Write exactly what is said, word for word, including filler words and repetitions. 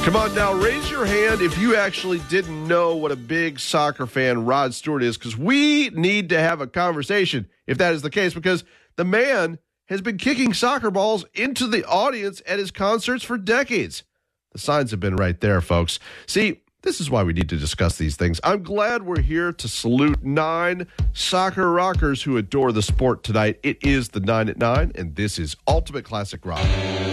Come on now, raise your hand if you actually didn't know what a big soccer fan Rod Stewart is, because we need to have a conversation if that is the case, because the man has been kicking soccer balls into the audience at his concerts for decades. The signs have been right there, folks. See, this is why we need to discuss these things. I'm glad we're here to salute nine soccer rockers who adore the sport tonight. It is the nine at nine, and this is Ultimate Classic Rock.